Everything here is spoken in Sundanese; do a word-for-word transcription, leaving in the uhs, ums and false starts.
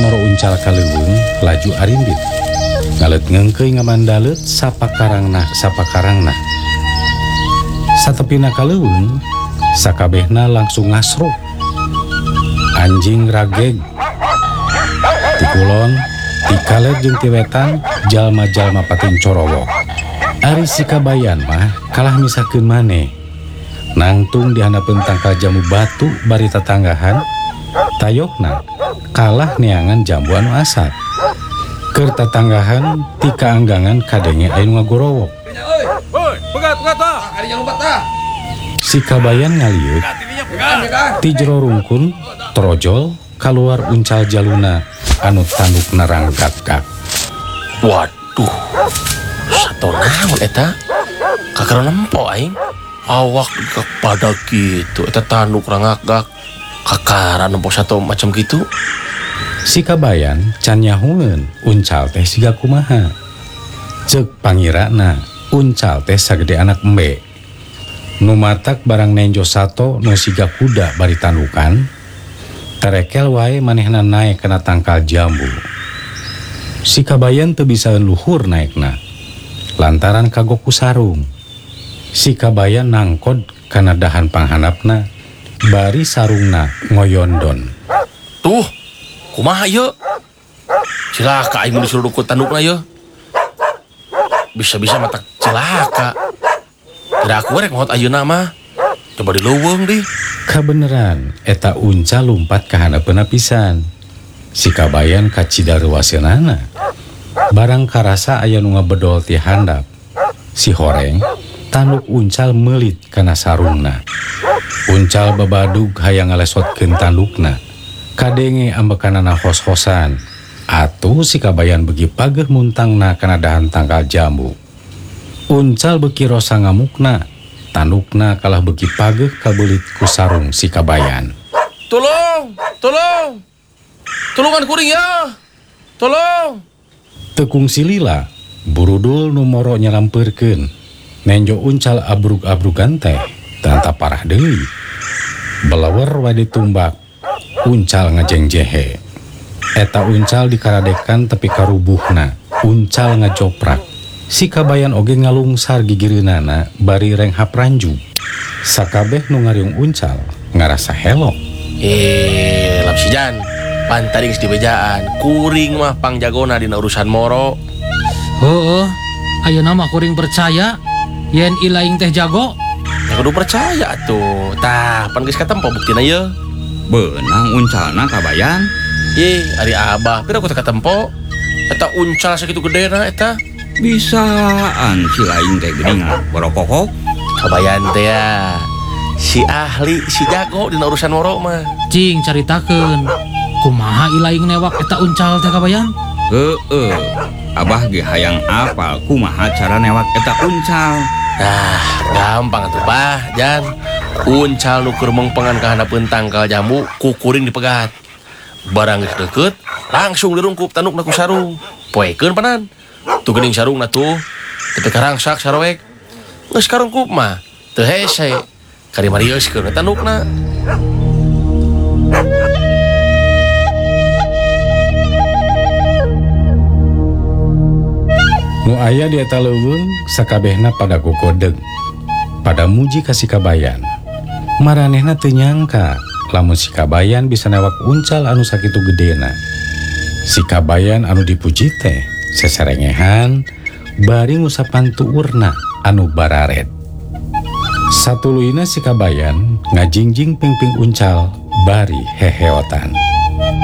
moro uncal kaleuweung laju arimbit. Ngalet ngengkeuy ngamandalet sapakarangna sapakarangna. Satepina kaleuweung sakabehna langsung ngasruk. Anjing rageg. Ti kulon, ti kaler jeung ti wetan jalma-jalma pating corowok. Ari Sikabayan mah kalah misakeun maneh. Nangtung di hanapeun tangkal jambu batu bari tatanggahan, tayokna kalah neangan jambu anu asat. Keur tatanggahan ti kaanggangan kadenge aya nu ngagorowok. Sikabayan ngaliuk ti jero rungkun trojol kaluar uncal jaluna anu tandukna ranggak-gak. Waduh, sato naon eta? Kakara nempo aing. Awak kepada gitu, eta tanduk ranggak-gak. Kakara nempo sato macam gitu. Sikabayan can nyahoeun uncal teh siga kumaha. Ceuk pangirana uncal teh sagede anak embe. Nu matak barang nenjo sato nu siga kuda bari tandukan. Terekel wae manehna naek kana tangkal jambu. Sikabayan teu bisaeun luhur naekna lantaran kagok ku sarung. Sikabayan nangkod kana dahan panghandapna bari sarungna ngoyondon. Tuh, kumaha ieu? Cilaka aing mun disuruh dukut tandukna ieu. Bisa-bisa matak cilaka. Tidak aku rek maot ayeuna mah. Coba dileuweung deui. Kabeneran eta uncal lumpat ka handapeuna pisan. Sikabayan kacidaruaseunana. Barang karasa aya nu ngabedol ti handap. Si horeng tanduk uncal meulit kana sarungna. Uncal babadug hayang ngalesotkeun tandukna. Kadenge ambekanana hos-hosan. Atuh Sikabayan beuki pageuh muntangna kana dahan tangkal jambu. Uncal beuki rosa ngamukna. Tandukna kalah beuki pageuh kabeulit ku sarung Sikabayan. Tolong, tolong. Tolongan kuring ya. Tolong. Tekung silila burudul nu moro nyalampeurkeun. Nenjo uncal abrug-abrugan teh tanta parah deui. Belawer wae ditumbak. Uncal ngajengjehe. Eta uncal dikaradekan tepi karubuhna. Uncal ngajoprak. Sikabayan oge ngalungsar gigireunana bari renghap ranju. Sakabeh nu ngariung uncal ngarasa helok. Eh, lapsijan. Pantaring dibejaan. Kuring mah pangjagona dina urusan moro. Heueuh, ayeuna mah kuring percaya yen ilaing teh jago. Ya kudu percaya tuh. Tah, pan geus katempo buktina ieu. Beunang uncalna Kabayan. Ye, ari abah, pira ku teh katempo? Eta uncal sakitu gedena eta. Bisaan si laing teh geuningan borokokok. Kabayan teh ya. Si ahli, si jago dina urusan moro mah. Cing caritakeun. Kumaha ilaing newak eta uncal teh Kabayan? Heueuh. Abah ge hayang apal kumaha cara newak eta uncal. Nah, gampang atuh Bah, Jan. Uncal nu keur mengpengan ka handapeun tangkal jambu ku kuring dipegat. Barang geus deukeut, langsung dirungkup tandukna ku sarung. Poekeun panan. Tu geuning sarungna tuh, teu karangsak saroek. Geus karungkup mah teu hese. Kari marioskeun tandukna. Nu aya di eta leuweung sakabehna pada gogodeg. Pada muji ka Sikabayan. Maranehna teu nyangka lamun Sikabayan bisa newak uncal anu sakitu gedena. Sikabayan anu dipuji teh seserengehan bari ngusapan tuurna anu bararet. Satuluyna Sikabayan ngajingjing pingping uncal bari heheotan.